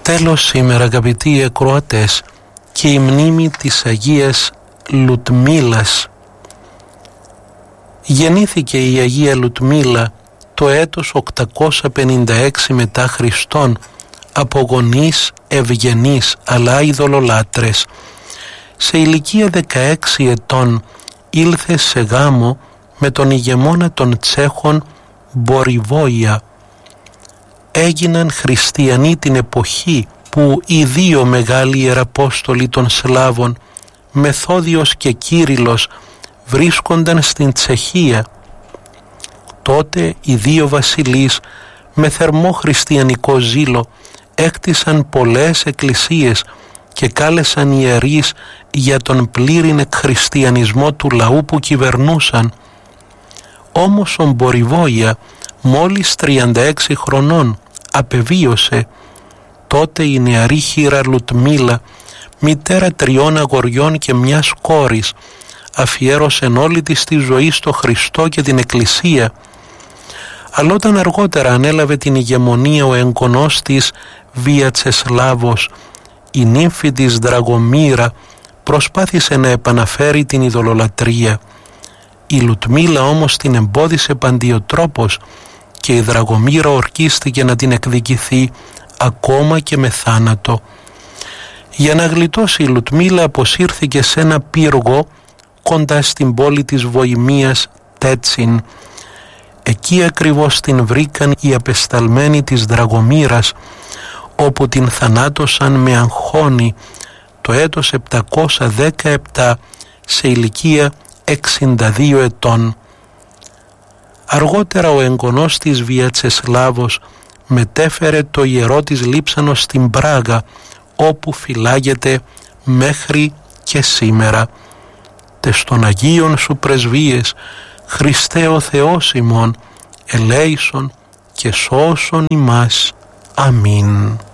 Τέλος σήμερα, αγαπητοί ακροατές, και η μνήμη της Αγίας Λουτμίλας. Γεννήθηκε η Αγία Λουτμίλα το έτος 856 μετά Χριστόν από γονείς ευγενείς αλλά ειδωλολάτρες. Σε ηλικία 16 ετών ήλθε σε γάμο με τον ηγεμόνα των Τσέχων Μποριβόια. Έγιναν χριστιανοί την εποχή που οι δύο μεγάλοι ιεραπόστολοι των Σλάβων, Μεθόδιος και Κύριλλος, βρίσκονταν στην Τσεχία. Τότε οι δύο βασιλείς με θερμό χριστιανικό ζήλο έκτισαν πολλές εκκλησίες και κάλεσαν ιερείς για τον πλήρην εκχριστιανισμό του λαού που κυβερνούσαν. Όμως ο Μποριβόια, μόλις 36 χρονών, απεβίωσε. Τότε η νεαρή χήρα Λουτμίλα, μητέρα 3 αγοριών και μιας κόρης, αφιέρωσε όλη της τη ζωή στο Χριστό και την Εκκλησία. Αλλά όταν αργότερα ανέλαβε την ηγεμονία ο εγγονός της Βιατσεσλάβος, η νύμφη της Δραγομήρα προσπάθησε να επαναφέρει την ειδωλολατρία. Η Λουτμίλα όμως την εμπόδισε παντιοτρόπως και η Δραγομήρα ορκίστηκε να την εκδικηθεί ακόμα και με θάνατο. Για να γλιτώσει η Λουτμίλα αποσύρθηκε σε ένα πύργο κοντά στην πόλη της Βοημίας Τέτσιν. Εκεί ακριβώς την βρήκαν οι απεσταλμένοι της Δραγομήρας, όπου την θανάτωσαν με αγχώνη το έτος 717 σε ηλικία 62 ετών. Αργότερα ο εγγονός της Βιατσεσλάβος μετέφερε το ιερό της λείψανο στην Πράγα, όπου φυλάγεται μέχρι και σήμερα. Τες των Αγίων σου πρεσβείες, Χριστέ ο Θεός ημών, ελέησον και σώσον ημάς. Αμήν.